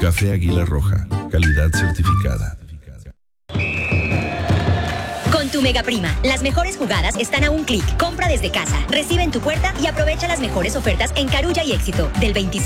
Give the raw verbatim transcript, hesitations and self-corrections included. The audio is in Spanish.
Café Águila Roja, calidad certificada. Con tu Mega Prima, las mejores jugadas están a un clic. Compra desde casa, recibe en tu puerta y aprovecha las mejores ofertas en Carulla y Éxito del veintiséis